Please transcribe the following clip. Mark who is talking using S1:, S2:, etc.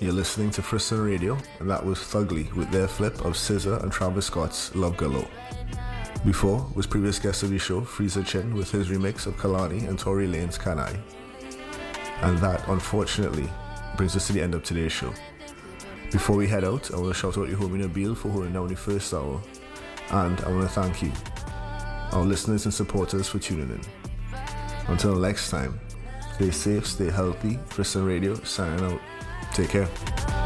S1: You're listening to Frisson Radio, and that was Thugly with their flip of SZA and Travis Scott's Love Galore. Before was previous guest of the show, Freezer Chin, with his remix of Kalani and Tory Lanez Can I. And that, unfortunately, brings us to the end of today's show. Before we head out, I want to shout out your homie Nabil for holding down the first hour, and I want to thank you, our listeners and supporters, for tuning in. Until next time, stay safe, stay healthy. Frisson Radio signing out. Take care.